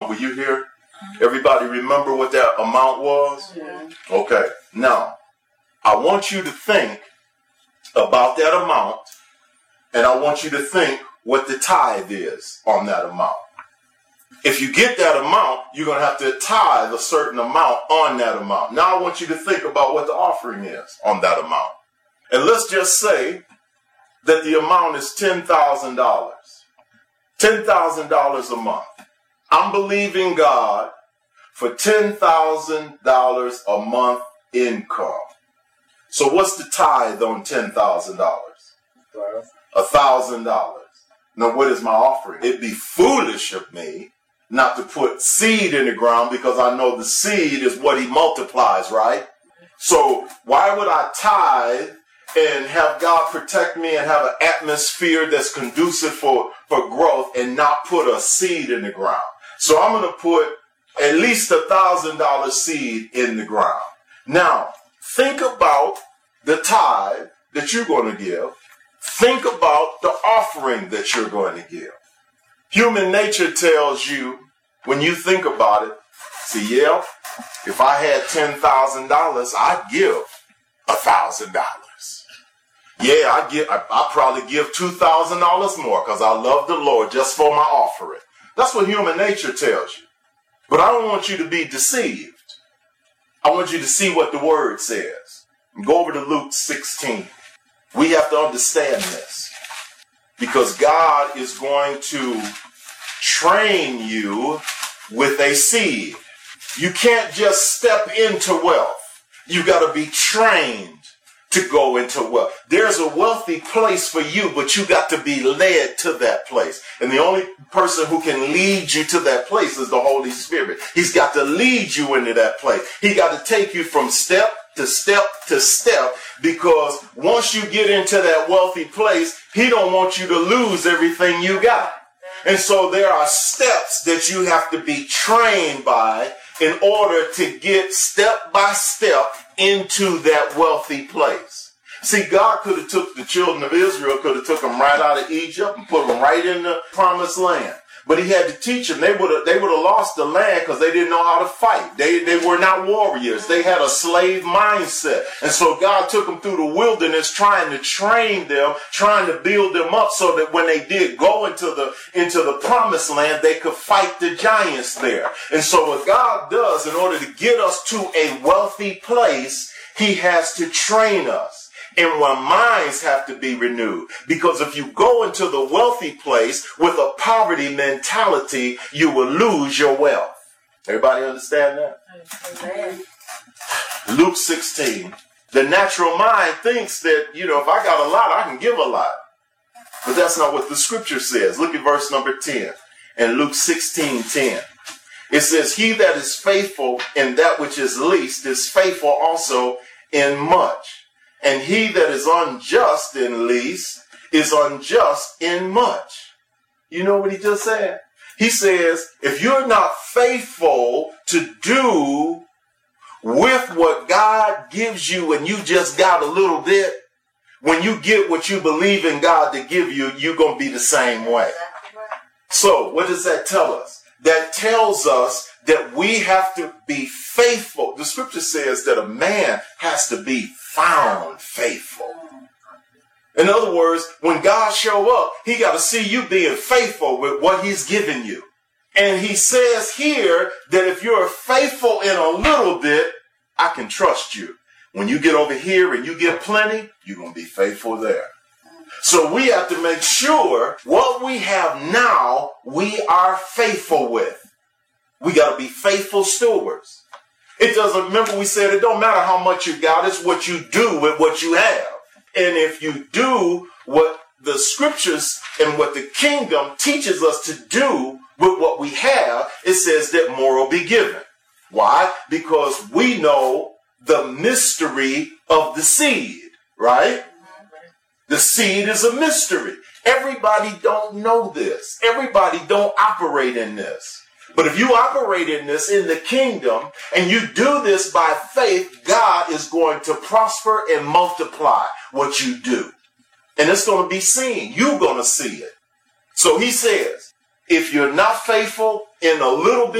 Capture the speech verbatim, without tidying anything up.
Were you here? Everybody remember what that amount was? Yeah. Okay. Now, I want you to think about that amount, and I want you to think what the tithe is on that amount. If you get that amount, you're going to have to tithe a certain amount on that amount. Now I want you to think about what the offering is on that amount. And let's just say that the amount is ten thousand dollars. ten thousand dollars a month. I'm believing God for ten thousand dollars a month income. So what's the tithe on ten thousand dollars? A thousand dollars. Now what is my offering? It'd be foolish of me not to put seed in the ground because I know the seed is what he multiplies, right? So why would I tithe and have God protect me and have an atmosphere that's conducive for, for growth and not put a seed in the ground? So I'm going to put at least a thousand dollar seed in the ground. Now, think about the tithe that you're going to give. Think about the offering that you're going to give. Human nature tells you, when you think about it, see, yeah, if I had ten thousand dollars, I'd give one thousand dollars. Yeah, I give. I, I probably give two thousand dollars more because I love the Lord just for my offering. That's what human nature tells you. But I don't want you to be deceived. I want you to see what the word says. Go over to Luke sixteen. We have to understand this because God is going to train you with a seed. You can't just step into wealth. You got to be trained to go into wealth. There's a wealthy place for you, but you got to be led to that place. And the only person who can lead you to that place is the Holy Spirit. He's got to lead you into that place. He got to take you from step to step to step, because once you get into that wealthy place, he don't want you to lose everything you got. And so there are steps that you have to be trained by in order to get step by step into that wealthy place. See, God could have took the children of Israel, could have took them right out of Egypt and put them right in the promised land. But he had to teach them. They would have they would have lost the land because they didn't know how to fight. They, they were not warriors. They had a slave mindset. And so God took them through the wilderness trying to train them, trying to build them up so that when they did go into the, into the promised land, they could fight the giants there. And so what God does in order to get us to a wealthy place, he has to train us. And our minds have to be renewed. Because if you go into the wealthy place with a poverty mentality, you will lose your wealth. Everybody understand that? Amen. Luke sixteen. The natural mind thinks that, you know, if I got a lot, I can give a lot. But that's not what the scripture says. Look at verse number ten. In Luke sixteen ten. It says, he that is faithful in that which is least is faithful also in much. And he that is unjust in least is unjust in much. You know what he just said? He says, if you're not faithful to do with what God gives you and you just got a little bit, when you get what you believe in God to give you, you're going to be the same way. So what does that tell us? That tells us that we have to be faithful. The scripture says that a man has to be found faithful. In other words, when God show up, he got to see you being faithful with what he's given you. And he says here that if you're faithful in a little bit, I can trust you. When you get over here and you get plenty, you're going to be faithful there. So we have to make sure what we have now, we are faithful with. We got to be faithful stewards. It doesn't, remember we said it don't matter how much you got, it's what you do with what you have. And if you do what the scriptures and what the kingdom teaches us to do with what we have, it says that more will be given. Why? Because we know the mystery of the seed, right? The seed is a mystery. Everybody don't know this. Everybody don't operate in this. But if you operate in this in the kingdom and you do this by faith, God is going to prosper and multiply what you do. And it's going to be seen. You're going to see it. So he says, if you're not faithful in a little bit,